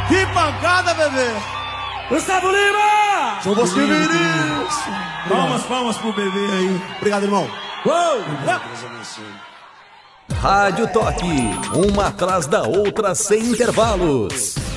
Que pancada, bebê! Gustavo Lima! São você, Vinícius! Palmas pro bebê aí. Obrigado, irmão. Uou! Rádio Toque, uma atrás da outra sem intervalos.